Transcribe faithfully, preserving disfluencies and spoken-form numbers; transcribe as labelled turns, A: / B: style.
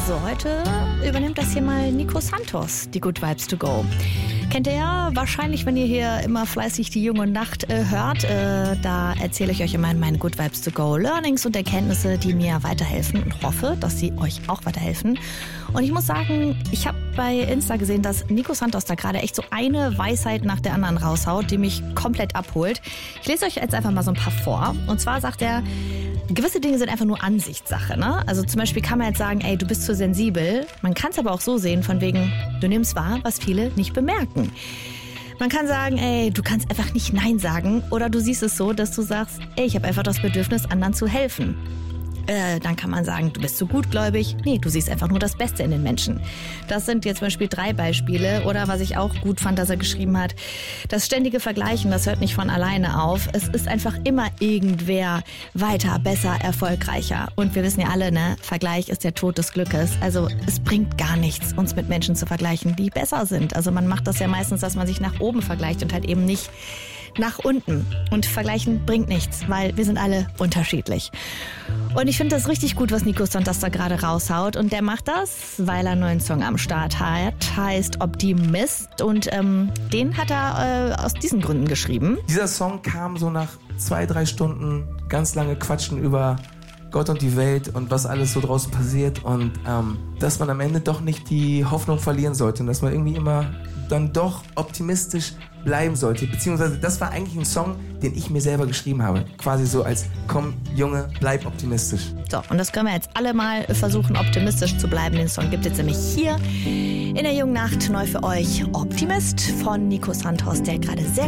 A: So, heute übernimmt das hier mal Nico Santos, die Good Vibes to Go. Kennt ihr ja wahrscheinlich, wenn ihr hier immer fleißig die junge Nacht äh, hört. Äh, da erzähle ich euch immer in meinen Good Vibes to Go Learnings und Erkenntnisse, die mir weiterhelfen und hoffe, dass sie euch auch weiterhelfen. Und ich muss sagen, ich habe bei Insta gesehen, dass Nico Santos da gerade echt so eine Weisheit nach der anderen raushaut, die mich komplett abholt. Ich lese euch jetzt einfach mal so ein paar vor. Und zwar sagt er, gewisse Dinge sind einfach nur Ansichtssache, ne? Also zum Beispiel kann man jetzt sagen, ey, du bist zu sensibel. Man kann es aber auch so sehen, von wegen, du nimmst wahr, was viele nicht bemerken. Man kann sagen, ey, du kannst einfach nicht Nein sagen. Oder du siehst es so, dass du sagst, ey, ich habe einfach das Bedürfnis, anderen zu helfen. Äh, dann kann man sagen, du bist zu gutgläubig. Nee, du siehst einfach nur das Beste in den Menschen. Das sind jetzt zum Beispiel drei Beispiele. Oder was ich auch gut fand, dass er geschrieben hat, das ständige Vergleichen, das hört nicht von alleine auf. Es ist einfach immer irgendwer weiter, besser, erfolgreicher. Und wir wissen ja alle, ne, Vergleich ist der Tod des Glückes. Also es bringt gar nichts, uns mit Menschen zu vergleichen, die besser sind. Also man macht das ja meistens, dass man sich nach oben vergleicht und halt eben nicht nach unten. Und vergleichen bringt nichts, weil wir sind alle unterschiedlich. Und ich finde das richtig gut, was Nico Santos da gerade raushaut. Und der macht das, weil er einen neuen Song am Start hat, heißt Optimist. Und ähm, den hat er äh, aus diesen Gründen geschrieben.
B: Dieser Song kam so nach zwei, drei Stunden ganz lange Quatschen über Gott und die Welt und was alles so draußen passiert. Und ähm, dass man am Ende doch nicht die Hoffnung verlieren sollte und dass man irgendwie immer dann doch optimistisch bleiben sollte. Beziehungsweise das war eigentlich ein Song, den ich mir selber geschrieben habe. Quasi so als, komm Junge, bleib optimistisch.
A: So, und das können wir jetzt alle mal versuchen, optimistisch zu bleiben. Den Song gibt es nämlich hier in der jungen Nacht neu für euch. Optimist von Nico Santos, der gerade sehr